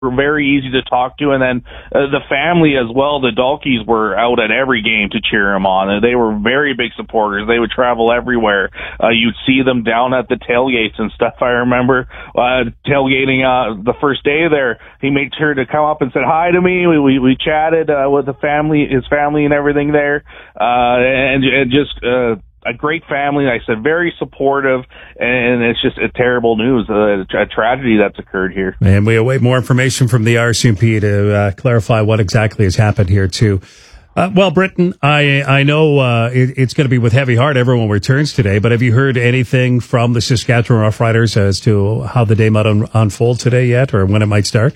were very easy to talk to, and then the family as well. The Dalkeys were out at every game to cheer him on, and they were very big supporters. They would travel everywhere. You'd see them down at the tailgates and stuff. I remember tailgating the first day there. He made sure to come up and said hi to me. We chatted with the family, his family, and everything there, and just. A great family, like I said, very supportive, and it's just a terrible news, a tragedy that's occurred here. And we await more information from the RCMP to clarify what exactly has happened here, too. Well, Britton, I know it's going to be with heavy heart everyone returns today, but have you heard anything from the Saskatchewan Roughriders as to how the day might unfold today yet, or when it might start?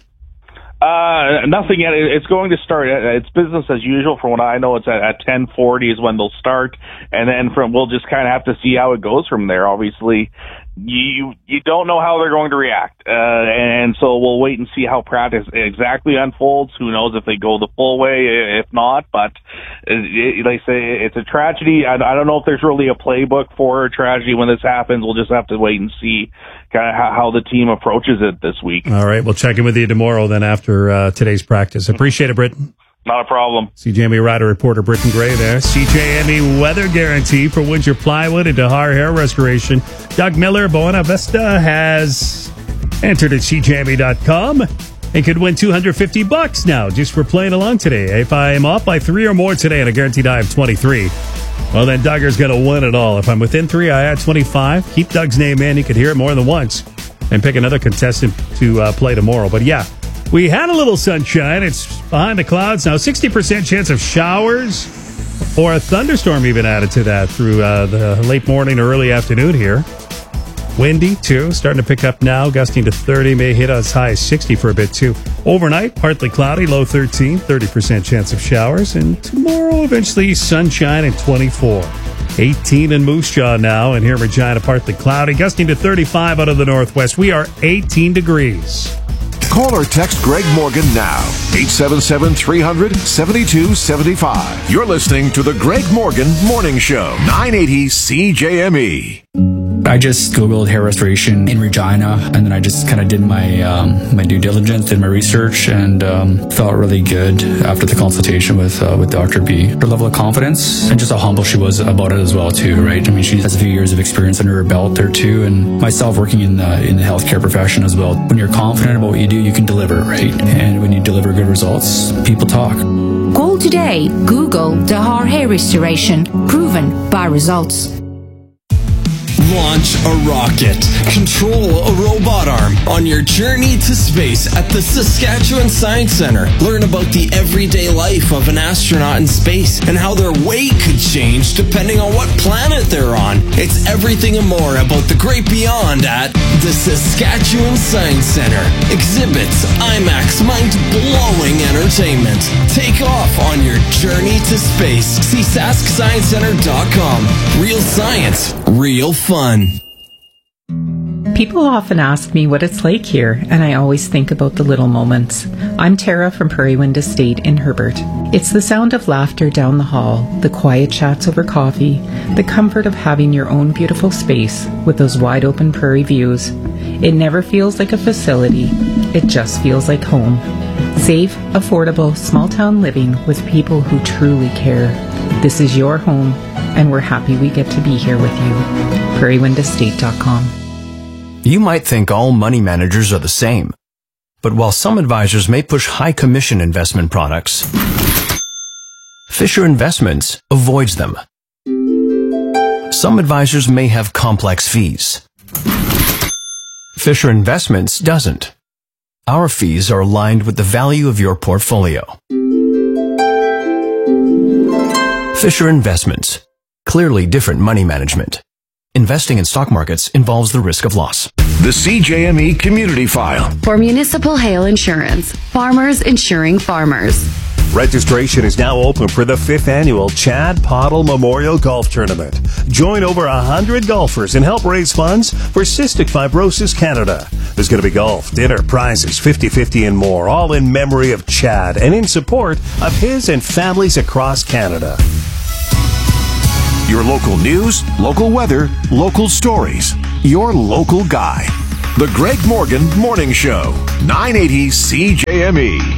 Nothing yet. It's going to start. It's business as usual. From what I know, it's at 10:40 is when they'll start, and then we'll just kind of have to see how it goes from there. Obviously, you don't know how they're going to react, and so we'll wait and see how practice exactly unfolds. Who knows if they go the full way, if not. But like I say, it's a tragedy. I don't know if there's really a playbook for a tragedy when this happens. We'll just have to wait and see kind of how the team approaches it this week. All right, we'll check in with you tomorrow then after today's practice. Appreciate it, Britton. Not a problem. CJME Rider reporter Britton Gray there. CJME weather guarantee for Windsor Plywood and Dahar Hair Restoration. Doug Miller, Buena Vista, has entered at CJME.com and could win $250 now just for playing along today. If I am off by 3 or more today and a guaranteed high of 23, well, then Dugger's going to win it all. If I'm within 3, I add 25. Keep Doug's name in. You could hear it more than once. And pick another contestant to play tomorrow. But yeah, we had a little sunshine. It's behind the clouds now. 60% chance of showers or a thunderstorm even added to that through the late morning or early afternoon here. Windy, too, starting to pick up now, gusting to 30, may hit as high as 60 for a bit, too. Overnight, partly cloudy, low 13, 30% chance of showers, and tomorrow, eventually, sunshine and 24. 18 in Moose Jaw now, and here in Regina, partly cloudy, gusting to 35 out of the northwest. We are 18 degrees. Call or text Greg Morgan now. 877-300-7275. You're listening to the Greg Morgan Morning Show. 980 CJME. I just Googled hair restoration in Regina, and then I just kind of did my my due diligence, did my research, and felt really good after the consultation with Dr. B. Her level of confidence and just how humble she was about it as well, too, right? I mean, she has a few years of experience under her belt there, too, and myself working in the healthcare profession as well. When you're confident about what you do, you can deliver, right? And when you deliver good results, people talk. Call today. Google Dahar Hair Restoration. Proven by results. Launch a rocket. Control a robot arm on your journey to space at the Saskatchewan Science Centre. Learn about the everyday life of an astronaut in space and how their weight could change depending on what planet they're on. It's everything and more about the great beyond at the Saskatchewan Science Centre. Exhibits, IMAX, mind-blowing entertainment. Take off on your journey to space. See SaskScienceCenter.com. Real science, real fun. People often ask me what it's like here, and I always think about the little moments. I'm Tara from Prairie Wind Estate in Herbert. It's the sound of laughter down the hall, the quiet chats over coffee, the comfort of having your own beautiful space with those wide open prairie views. It never feels like a facility. It just feels like home. Safe, affordable, small town living with people who truly care. This is your home, and we're happy we get to be here with you. PrairieWindEstate.com. You might think all money managers are the same. But while some advisors may push high commission investment products, Fisher Investments avoids them. Some advisors may have complex fees. Fisher Investments doesn't. Our fees are aligned with the value of your portfolio. Fisher Investments. Clearly different money management. Investing in stock markets involves the risk of loss. The CJME Community File. For municipal hail insurance, farmers insuring farmers. Registration is now open for the 5th annual Chad Pottle Memorial Golf Tournament. Join over 100 golfers and help raise funds for Cystic Fibrosis Canada. There's going to be golf, dinner, prizes, 50-50 and more, all in memory of Chad and in support of his and families across Canada. Your local news, local weather, local stories. Your local guy. The Greg Morgan Morning Show, 980 CJME.